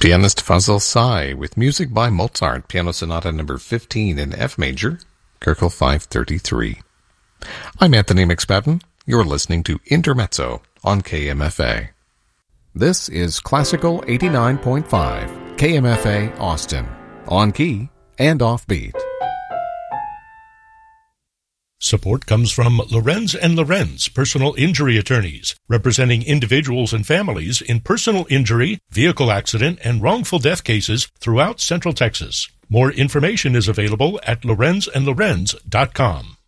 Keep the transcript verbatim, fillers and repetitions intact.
Pianist Fazil Say with music by Mozart, Piano Sonata number fifteen in F major, Köchel five thirty-three. I'm Anthony McSpadden. You're listening to Intermezzo on K M F A. This is Classical eighty-nine point five, K M F A Austin, on key and offbeat. Support comes from Lorenz and Lorenz, personal injury attorneys, representing individuals and families in personal injury, vehicle accident, and wrongful death cases throughout Central Texas. More information is available at lorenz and lorenz dot com.